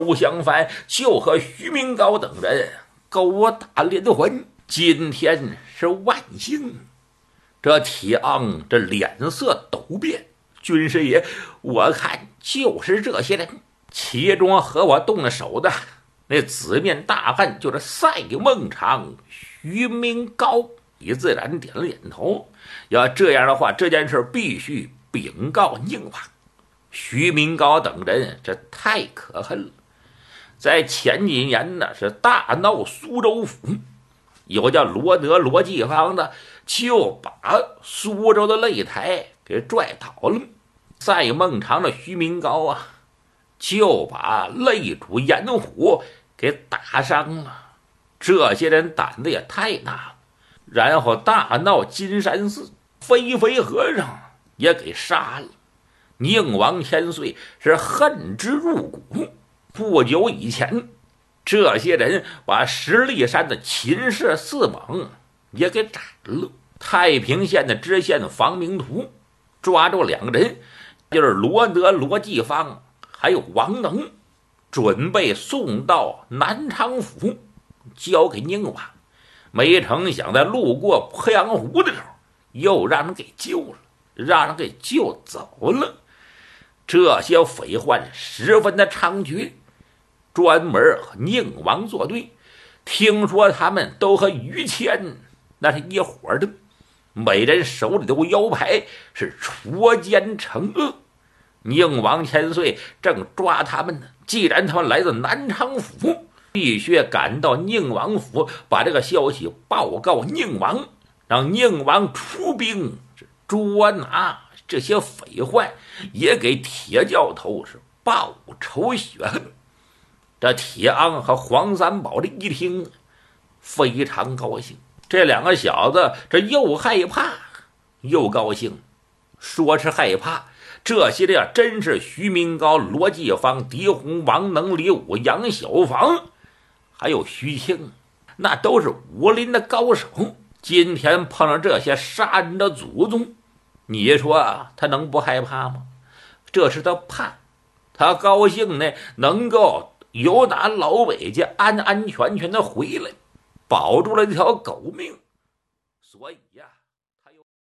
不相反，就和徐明高等人勾打连环。今天是万幸。这铁昂这脸色陡变，军师爷，我看就是这些人，其中和我动了手的那紫面大汉就是赛孟尝、徐明高。你自然点了点头。要这样的话，这件事必须禀告宁王。徐明高等人这太可恨了，在前几年呢是大闹苏州府，有叫罗德罗继芳的就把苏州的擂台给拽倒了。赛孟尝的徐明高啊，就把擂主严虎给打伤了。这些人胆子也太大了。然后大闹金山寺，飞飞和尚也给杀了。宁王千岁是恨之入骨。不久以前，这些人把石砾山的秦氏四猛也给斩了。太平县的知县房明图抓住2个人，就是罗德罗继芳还有王能，准备送到南昌府交给宁王。没成想在路过鄱阳湖的时候，又让人给救了，让人给救走了。这些匪患十分的猖獗，专门和宁王作对。听说他们都和于谦那是一伙的，每人手里都有腰牌，是戳奸惩恶。宁王千岁正抓他们呢，既然他们来自南昌府，必须赶到宁王府，把这个消息报告宁王，让宁王出兵捉拿这些匪患，也给铁教头是报仇雪恨。这铁昂和黄三宝这一听非常高兴，这2个小子这又害怕又高兴。说是害怕，这些人真是徐明高、罗继芳、狄洪、王能、李武、杨小房还有徐庆，那都是武林的高手。今天碰上这些杀人的祖宗，你说他能不害怕吗？这是他怕，他高兴呢，能够由打老北家安安全全的回来，保住了一条狗命。所以呀，他又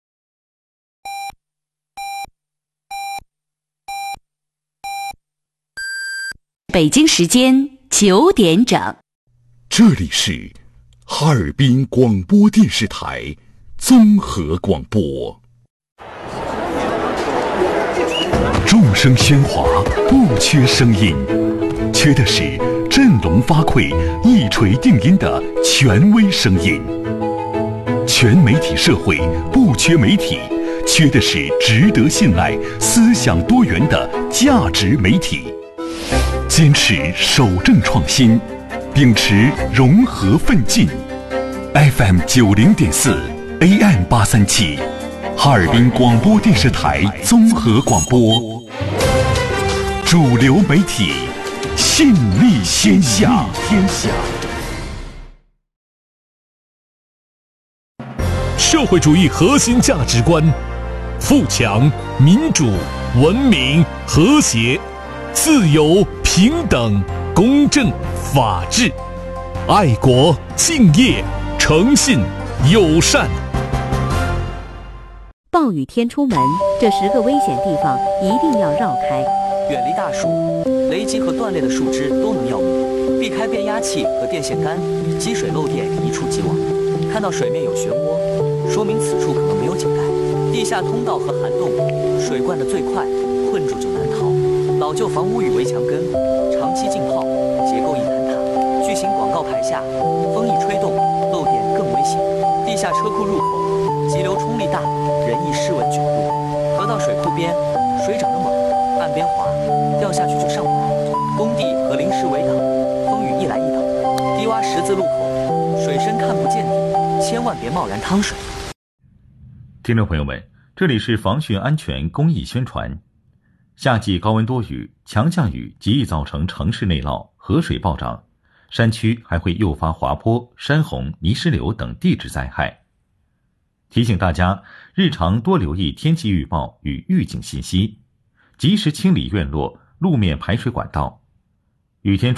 北京时间9点整。 这里是哈尔滨广播电视台综合广播。众声喧哗，不缺声音，缺的是振聋发聩、一锤定音的权威声音。全媒体社会不缺媒体，缺的是值得信赖、思想多元的价值媒体。坚持守正创新，秉持融合奋进。FM 90.4 AM 837，哈尔滨广播电视台综合广播。主流媒体，信力天下。 社会主义核心价值观：富强、民主、文明、和谐、自由、平等、公正、法治、爱国、敬业、诚信、友善。 暴雨天出门，这10个危险地方一定要绕开。 远离大树，雷击和断裂的树枝都能要命，避开变压器和电线杆，积水漏电一触即亡。看到水面有漩涡，说明此处可能没有井盖。地下通道和涵洞，水灌得最快，困住就难逃。老旧房屋与围墙根，长期浸泡，结构易坍塌。巨型广告牌下，风一吹动，漏电更危险。地下车库入口，急流冲力大，人易失稳卷入。河道水库边，水涨得猛，岸边滑，掉下去就上不来。工地和临时围挡，风雨一来一倒。低洼十字路口，水深看不见底，千万别贸然趟水。 听众朋友们，这里是防汛安全公益宣传。夏季高温多雨，强降雨极易造成城市内涝、河水暴涨，山区还会诱发滑坡、山洪、泥石流等地质灾害。提醒大家，日常多留意天气预报与预警信息，及时清理院落、路面排水管道。 雨天